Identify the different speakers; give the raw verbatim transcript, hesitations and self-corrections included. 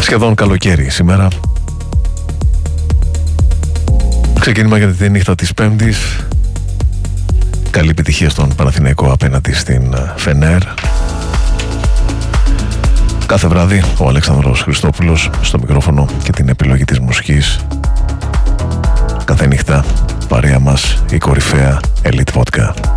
Speaker 1: Σχεδόν καλοκαίρι σήμερα. Ξεκίνημα για τη νύχτα της Πέμπτης. Καλή επιτυχία στον Παναθηναϊκό απέναντι στην Φενέρ. Κάθε βράδυ ο Αλέξανδρος Χριστόπουλος στο μικρόφωνο και την επιλογή της μουσικής. Κάθε νύχτα παρέα μας η κορυφαία Elite Vodka.